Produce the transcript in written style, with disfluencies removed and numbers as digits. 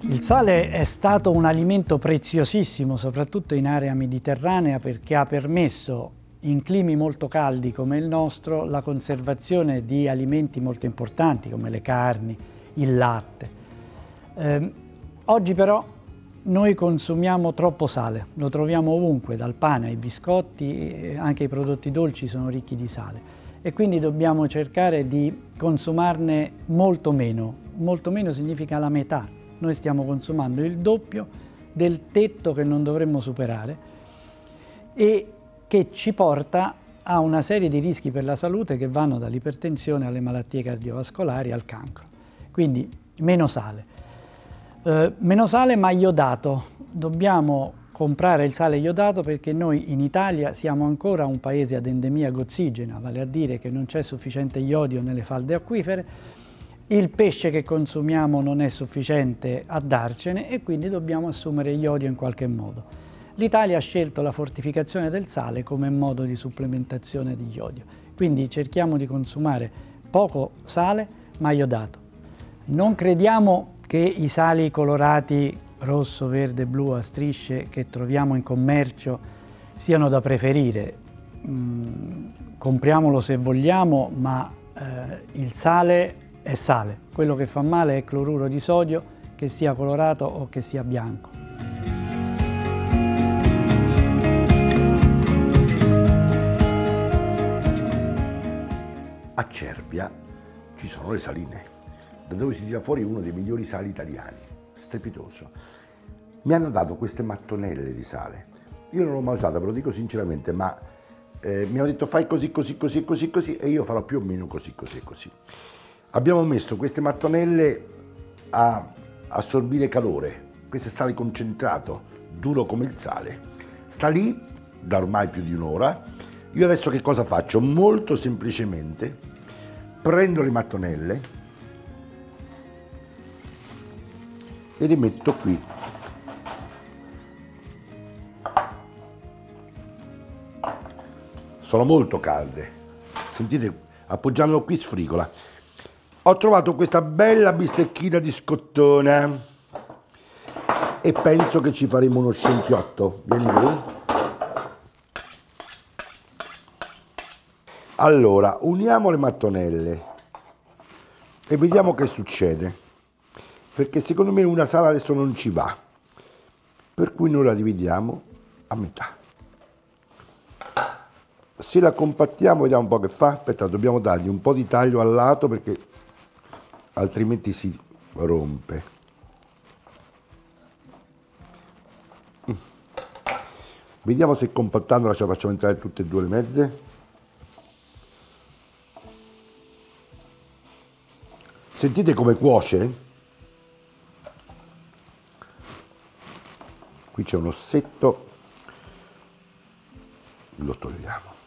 Il sale è stato un alimento preziosissimo, soprattutto in area mediterranea, perché ha permesso, in climi molto caldi come il nostro, la conservazione di alimenti molto importanti come le carni, il latte. Oggi però noi consumiamo troppo sale, lo troviamo ovunque, dal pane ai biscotti, anche i prodotti dolci sono ricchi di sale e quindi dobbiamo cercare di consumarne molto meno. Molto meno significa la metà. Noi stiamo consumando il doppio del tetto che non dovremmo superare e che ci porta a una serie di rischi per la salute che vanno dall'ipertensione alle malattie cardiovascolari al cancro. Quindi meno sale. Meno sale ma iodato. Dobbiamo comprare il sale iodato perché noi in Italia siamo ancora un paese ad endemia gozzigena, vale a dire che non c'è sufficiente iodio nelle falde acquifere. Il pesce che consumiamo non è sufficiente a darcene e quindi dobbiamo assumere iodio in qualche modo. L'Italia ha scelto la fortificazione del sale come modo di supplementazione di iodio, quindi cerchiamo di consumare poco sale ma iodato. Non crediamo che i sali colorati rosso, verde, blu a strisce che troviamo in commercio siano da preferire. Compriamolo se vogliamo, ma il sale è sale. Quello che fa male è cloruro di sodio, che sia colorato o che sia bianco. A Cervia ci sono le saline, da dove si tira fuori uno dei migliori sali italiani, strepitoso. Mi hanno dato queste mattonelle di sale. Io non l'ho mai usata, ve lo dico sinceramente, ma mi hanno detto fai così, così, così, così, così e io farò più o meno così, così e così. Abbiamo messo queste mattonelle a assorbire calore, questo è sale concentrato, duro come il sale. Sta lì da ormai più di un'ora. Io adesso che cosa faccio? Molto semplicemente prendo le mattonelle e le metto qui. Sono molto calde, sentite, appoggiandolo qui sfrigola. Ho trovato questa bella bistecchina di scottone e penso che ci faremo uno scempiotto. Vieni qui. Allora, uniamo le mattonelle e vediamo che succede, perché secondo me una sala adesso non ci va, per cui noi la dividiamo a metà. Se la compattiamo vediamo un po' che fa. Aspetta, dobbiamo dargli un po' di taglio al lato perché altrimenti si rompe. Vediamo se compattandola ce la facciamo entrare tutte e due le mezze. Sentite come cuoce? Qui c'è un ossetto, lo togliamo.